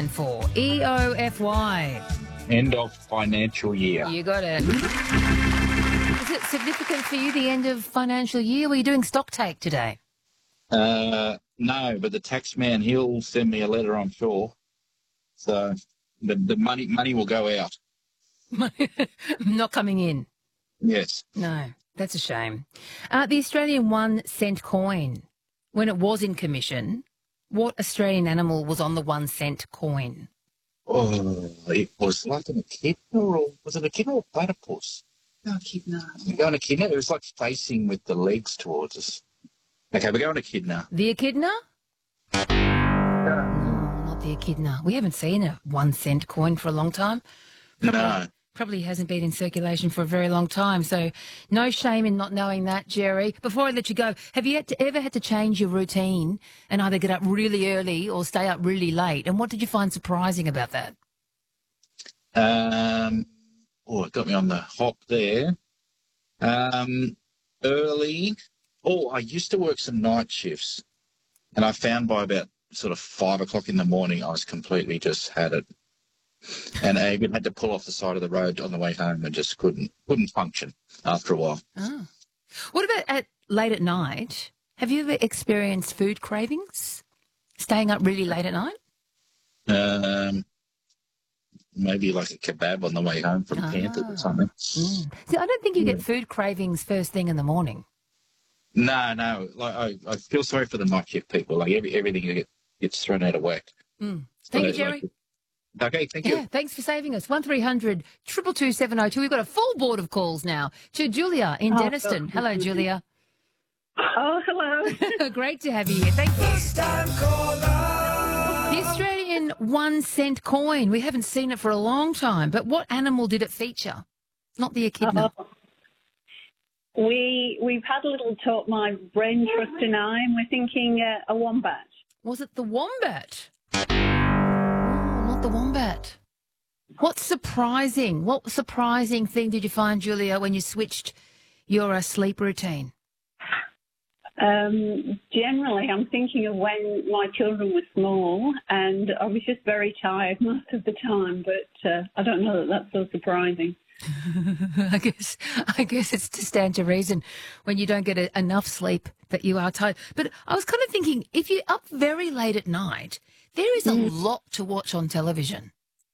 stand for? EOFY. End of financial year. You got it. Is it significant for you, the end of financial year? Were you doing stock take today? No, but the tax man, he'll send me a letter, I'm sure. So the money will go out. Not coming in. Yes. No, that's a shame. The Australian 1 cent coin, when it was in commission, what Australian animal was on the 1 cent coin? Oh, it was like an echidna, or was it echidna or platypus? No, echidna. We're going echidna. It was like facing with the legs towards us. Okay, we're going echidna. The echidna? No, not the echidna. We haven't seen a 1 cent coin for a long time. Probably hasn't been in circulation for a very long time. So no shame in not knowing that, Jerry. Before I let you go, have you ever had to change your routine and either get up really early or stay up really late? And what did you find surprising about that? It got me on the hop there. Early. I used to work some night shifts, and I found by about sort of 5 o'clock in the morning, I was completely just had it. And I even had to pull off the side of the road on the way home and just couldn't function after a while. Oh. What about late at night? Have you ever experienced food cravings? Staying up really late at night? Maybe like a kebab on the way home from camp or something. See, I don't think you get food cravings first thing in the morning. No. Like I feel sorry for the night shift people. Like everything gets thrown out of whack. Thank you, Jerry. Okay, thank you. Yeah, thanks for saving us. 1300 222 702. We've got a full board of calls now to Julia in Denniston. Hello, Julia. Oh, hello. Great to have you here. Thank you. The Australian 1 cent coin. We haven't seen it for a long time, but what animal did it feature? Not the echidna. We've had a little talk, my brain trust and I, and we're thinking a wombat. Was it the wombat? Not the wombat. What surprising thing did you find, Julia, when you switched your sleep routine? Generally, I'm thinking of when my children were small, and I was just very tired most of the time, but I don't know that that's so surprising. I guess it's to stand to reason when you don't get enough sleep that you are tired. But I was kind of thinking, if you're up very late at night, there is a lot to watch on television.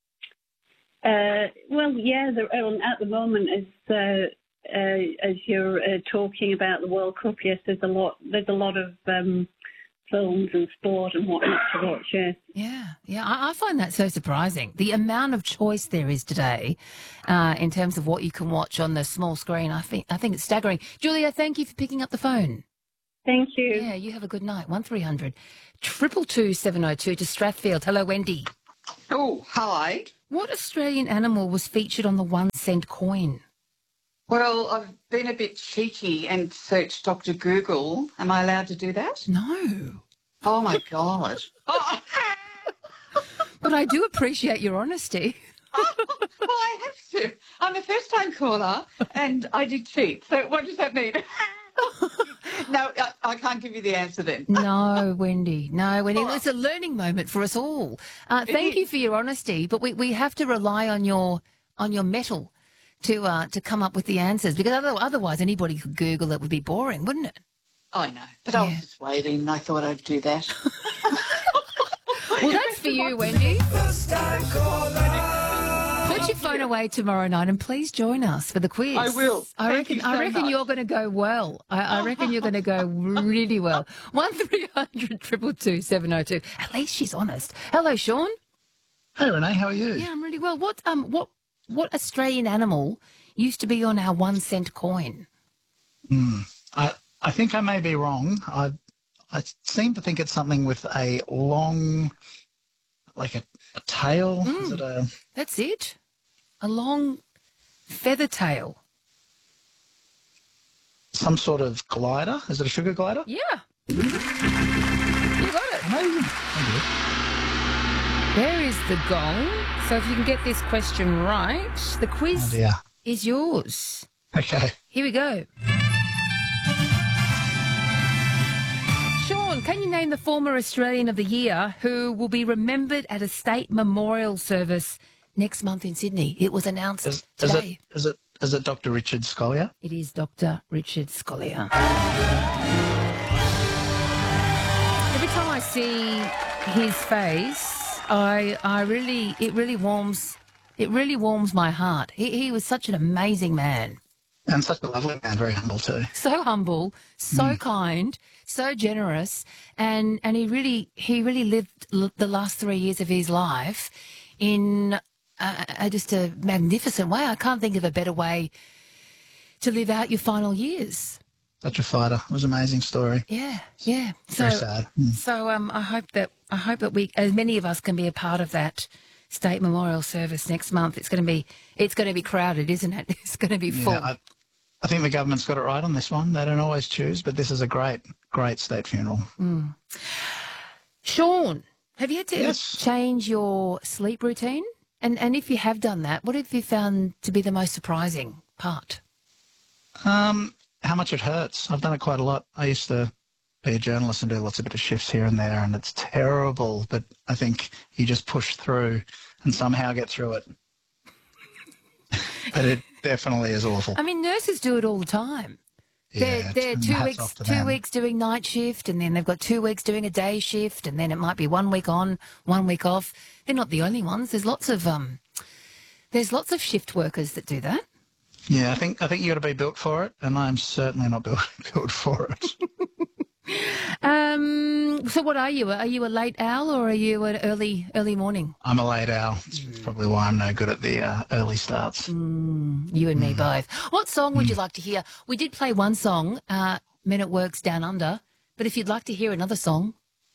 Well, yeah, at the moment, as you're talking about the World Cup, yes, there's a lot of films and sport and whatnot to watch, yes. Yeah, I find that so surprising. The amount of choice there is today in terms of what you can watch on the small screen, I think it's staggering. Julia, thank you for picking up the phone. Thank you. Yeah, you have a good night. 1300 222 702 to Strathfield. Hello, Wendy. Oh, hello. What Australian animal was featured on the 1 cent coin? Well, I've been a bit cheeky and searched Dr. Google. Am I allowed to do that? No. Oh, my God. Oh. But I do appreciate your honesty. Well, I have to. I'm a first-time caller, and I did cheat. So what does that mean? No, I can't give you the answer then. No, Wendy. It's a learning moment for us all. Thank you for your honesty, but we have to rely on your mettle to come up with the answers, because otherwise anybody could Google it. Would be boring, wouldn't it? I know, but I was just waiting and I thought I'd do that. Well, that's for you, Wendy. Put your phone away tomorrow night and please join us for the quiz. I will. I reckon you're going to go well. I reckon you're going to go really well. 1300 222 702. At least she's honest. Hello, Sean. Hey, Renee, how are you? Yeah, I'm really well. What Australian animal used to be on our 1 cent coin? I think I may be wrong. I seem to think it's something with a long, like a tail. Is it a... That's it. A long feather tail. Some sort of glider? Is it a sugar glider? Yeah. You got it. Amazing. Thank you. There is the gong. So if you can get this question right, the quiz is yours. Okay. Here we go. Sean, Sean, can you name the former Australian of the Year who will be remembered at a state memorial service next month in Sydney? It was announced today. Is it Dr. Richard Scolyer? It is Dr. Richard Scolyer. Every time I see his face, it really warms my heart. He was such an amazing man. And such a lovely man, very humble too. So humble, so kind, so generous, and he really lived the last 3 years of his life in just a magnificent way. I can't think of a better way to live out your final years. Such a fighter. It was an amazing story. Yeah. Very sad. So I hope that we, as many of us, can be a part of that state memorial service next month. It's going to be crowded, isn't it? It's going to be full. Yeah, I think the government's got it right on this one. They don't always choose, but this is a great state funeral. Sean, have you had to Yes. change your sleep routine? And if you have done that, what have you found to be the most surprising part? How much it hurts. I've done it quite a lot. I used to be a journalist and do lots of bit of shifts here and there, and it's terrible, but I think you just push through and somehow get through it. But it definitely is awful. I mean, nurses do it all the time. Yeah, They're and 2 hats weeks, off to 2 them. weeks doing night shift, and then they've got 2 weeks doing a day shift, and then it might be 1 week on, 1 week off. They're not the only ones. There's lots of shift workers that do that. Yeah, I think you got to be built for it, and I'm certainly not built for it. So what are you? Are you a late owl or are you an early morning? I'm a late owl. It's probably why I'm no good at the early starts. You and me both. What song would you like to hear? We did play one song, Men at Work's Down Under, but if you'd like to hear another song.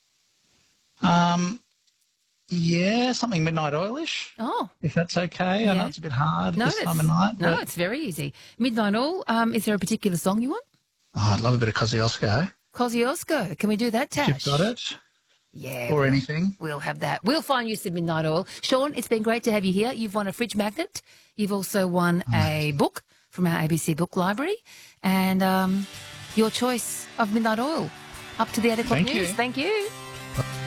Yeah, something Midnight Oilish, Oh, if that's okay. I know it's a bit hard this time of night. No, but- it's very easy. Midnight Oil, is there a particular song you want? Oh, I'd love a bit of Kosciuszko. Kosciuszko. Can we do that, Tash? If you've got it. Yeah. Or anything. We'll have that. We'll find you some Midnight Oil. Sean, it's been great to have you here. You've won a fridge magnet. You've also won a book from our ABC Book Library. And your choice of Midnight Oil. Up to the 8 o'clock Thank news. you. Thank you.